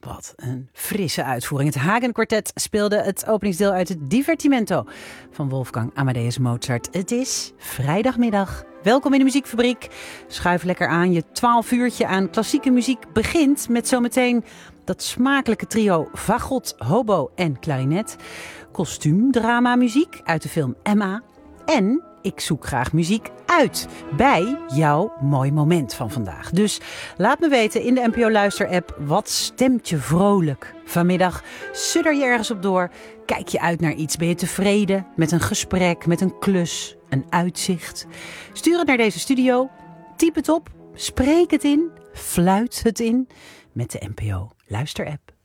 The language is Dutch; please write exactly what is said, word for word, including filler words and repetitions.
Wat een frisse uitvoering. Het Hagen Quartet speelde het openingsdeel uit het Divertimento van Wolfgang Amadeus Mozart. Het is vrijdagmiddag. Welkom in de Muziekfabriek. Schuif lekker aan. Je twaalf uurtje aan klassieke muziek begint met zometeen dat smakelijke trio fagot, hobo en klarinet. Kostuumdrama muziek uit de film Emma. En ik zoek graag muziek uit bij jouw mooi moment van vandaag. Dus laat me weten in de N P O Luister app, wat stemt je vrolijk vanmiddag? Sudder je ergens op door? Kijk je uit naar iets? Ben je tevreden met een gesprek, met een klus, een uitzicht? Stuur het naar deze studio, typ het op, spreek het in, fluit het in met de N P O Luister app.